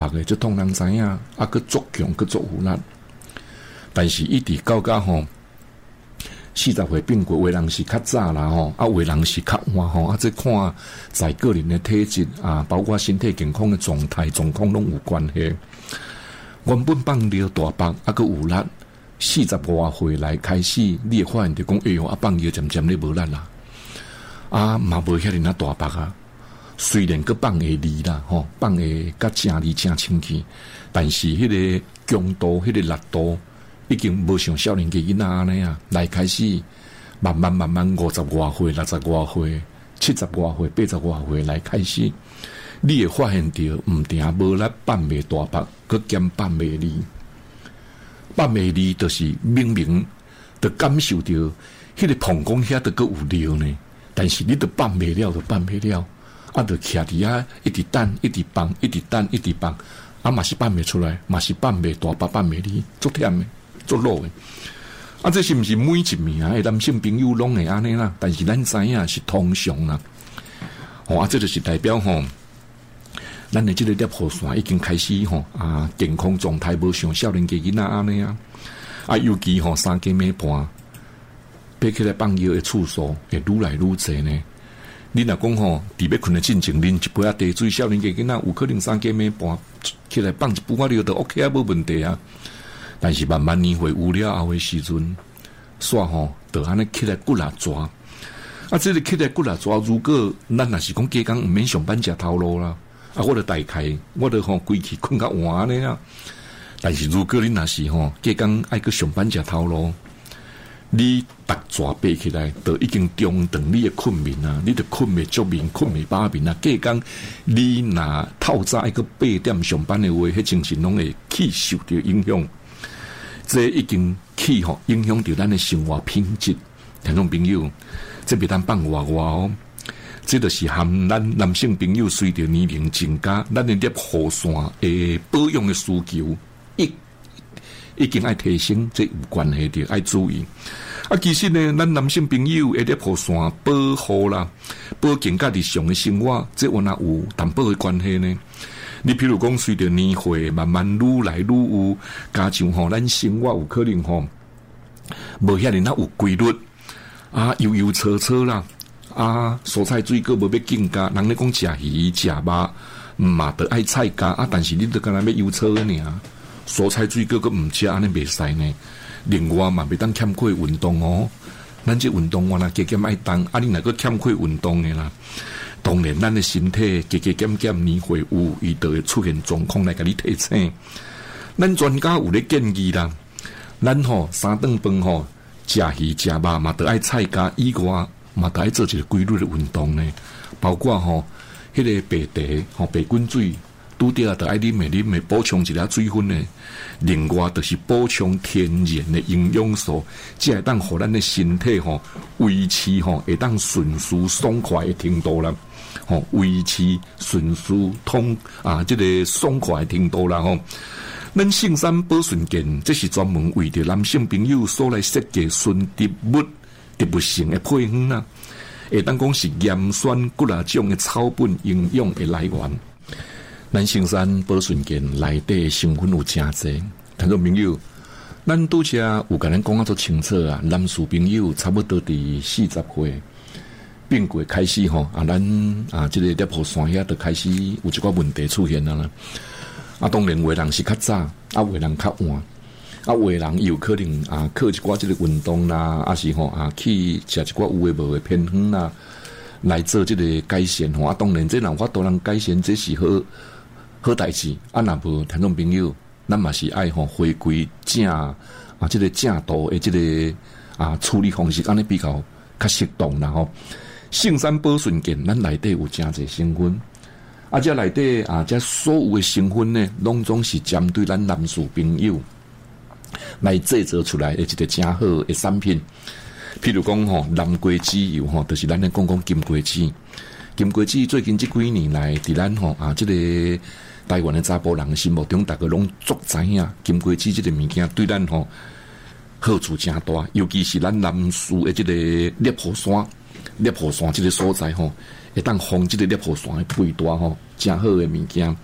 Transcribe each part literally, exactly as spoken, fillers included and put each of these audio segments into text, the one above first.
的，这通人知影，啊，佮足强，佮足有力。但是一直到到吼，四十岁变过，有的人是较早啦吼，啊，有的人是较晚吼，啊，这看在个人的体质啊，包括身体健康的状态、状况拢有关系。原本放尿大腹，啊，佮有力，四十多岁来开始，你会发现就讲，哎哟，啊，放尿渐渐咧无力啦，啊，嘛无遐尼啊大腹啊。虽然佮放会离啦，吼，放会甲正离正清气，但是迄个强度、迄个力度，已经无像少年家囡仔安尼啊，来开始慢慢慢慢五十外岁、六十外岁、七十外岁、八十外岁来开始，你会发现到毋定无力放袂大腹，佮兼放袂离，放袂离就是明明就感受到迄个膀胱遐都佮有尿呢，但是你都放袂了，都放袂了。啊，就徛伫遐，一直等，一直放，一直等，一直放，啊，嘛是放袂出来，嘛是放袂大，放袂离，足忝的，足老的。啊，这是毋是每一名的男性朋友拢会安尼啦？但是咱知影是通常啦。哦，啊，这就是代表吼，咱的这个尿线已经开始吼啊，健康状态无像少年家囡仔安尼啊。啊，尤其吼三更暝半，爬起来放尿的次数会愈来愈侪呢。你若讲吼，伫要困的进前啉一杯啊茶水，少年家囡仔有可能三更暝半起来放一杯啊尿就 OK 啊，无问题啊。但是慢慢年岁有了后的时阵，煞吼就安尼起来骨力抓。啊，这个起来骨力抓，如果咱若是讲加工毋免上班食头路啦，啊，我著大概我著吼规气困较晚安尼啊。但是如果你若是吼加工爱去上班食头路，你逐抓爬起来，就已经中断你的困眠啊！你就困袂足眠，困袂饱眠啊！计讲你若透早一个八点上班的话，迄精神拢会去受到影响。这已经去吼影响到咱的生活品质。听众朋友，这别当放话话哦，这就是含咱男性朋友随着年龄增加，咱的尿线诶保养的需求一。已经爱提升，这有关系的，爱注意。啊，其实呢，咱男性朋友会咧护线保护啦，保健甲日常的生活，这有哪有淡薄的关系呢？你譬如讲，随着年岁慢慢愈来愈有，加上吼，咱生活有可能吼，无遐尼那有规律啊，悠悠扯扯啦，啊，蔬菜水果无要紧加，人咧讲食鱼食肉，嘛得爱菜加啊，但是你都干那要悠扯尔。蔬菜水果个毋食安尼袂使呢，另外嘛袂当欠缺运动哦。咱这运动我若加减爱动，啊你若个欠缺运动的啦，当然咱的身体加加减减年岁有，伊就会出现状况来甲你提醒。咱专家有咧建议啦，咱吼三顿饭吼食鱼食肉嘛得爱菜加以外，嘛得爱做一个规律的运动呢，包括吼迄、那个白茶吼白滚水。拄着就爱啉诶啉诶，补充一下水分诶。另外，就是补充天然的营养素，才会当互咱的身体吼维持吼会当顺序爽快的程度啦。吼，维持顺序通啊，这个爽快的程度啦吼。咱圣山保顺健，这是专门为着男性朋友所来设计纯植物植物性的配方啦。会当讲是盐酸骨啦种的草本营养的来源。咱圣山保顺健内底成分有真侪，听众朋友，咱拄则有甲咱讲啊足清楚啊，男士朋友差不多伫四十岁变过开始吼啊，咱啊即、這個尿線遐就開始有一寡問題出現啦。啊，當然有的人是較早，啊有的人較晚，啊有的人有可能啊靠一寡即個運動啦，啊是吼啊去食一寡有的無的偏方啦，來做即個改善吼。啊，當然這人法度人改善，這是好。好代志，啊，若無聽眾朋友，咱嘛是愛吼回歸正啊，即、這個正道誒，即個啊處理方式，安尼比較較適當啦吼。聖山保順健，咱內底有真儕成分，啊，這內底啊，這所有誒成分呢，攏總是針對咱男士朋友來製作出來誒一個真好誒產品。譬如講吼，南瓜籽油吼，就是咱咧講講金瓜子。金瓜子最近這幾年來，佇咱吼啊，即、這個台灣的查甫人心目中，大家攏足知影金瓜子這個物件對咱吼好處真大，尤其是咱男士的這個尿線、尿線這個所在吼，會當防這個尿線的肥大吼，真好的物件。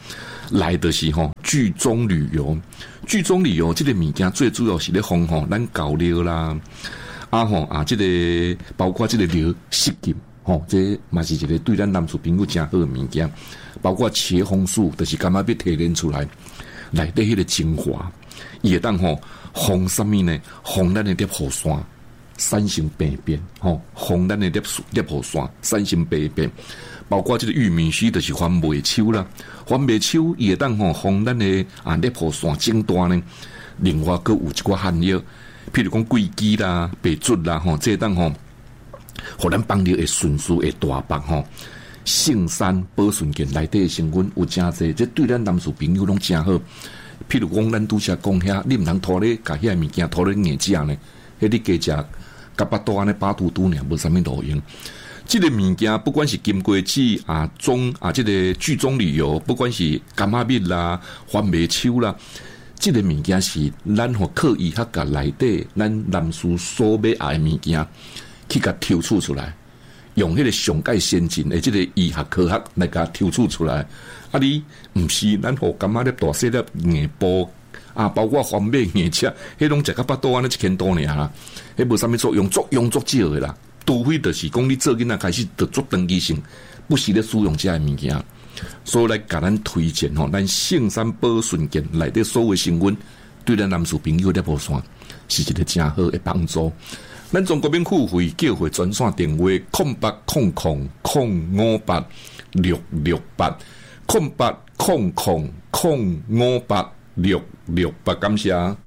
来的是吼剧中旅游，剧中旅游这个物件最主要是咧防吼咱搞料啦，啊吼啊这个包括这个料湿气，吼这嘛是一个对咱男士朋友真好的物件，包括茄红素，就是干嘛要提炼出来，内底迄个精华，伊会当吼防什么呢？防咱的粒雨伞。三型病变，吼，防咱的粒粒雨伞，三型病变，包括这个玉米须，就是番麦秋啦，番麦秋也当吼防咱的啊粒雨伞症大呢。另外，佮有一寡含药，譬如讲桂枝啦、白术啦，吼，这当吼，互咱帮助会顺速会大白吼。杏山保顺健内底的成分有真侪，这对咱男士朋友拢真好。譬如讲，咱拄则讲遐，你毋通拖咧，甲遐物件拖咧硬食呢，迄你加食。甲巴肚安尼巴肚肚尔无啥物路用，这个物件不管是金龟子啊、中啊，这个剧中旅游，不管是柑仔蜜啦、番麦秋啦，这个物件是咱互刻意较甲内底咱男士所要爱的物件去甲抽取出来，用迄个上界先进的这个医学科学来甲抽取出来。啊，你毋是咱互柑仔粒大细粒硬波。啊，包括番麦硬吃，迄拢食到巴肚安尼一千多尔啦，迄无啥物作用，作用足少的啦。除非就是讲你做囡仔开始就做长期性，不时咧使用这物件，所以来甲咱推荐吼，咱杏山保顺健内底所有成分，对咱男士朋友咧无算是一个真好的帮助。咱中国免付费叫回专线电话：空八空空空五八六六八空八空空空五八。六六八，感谢。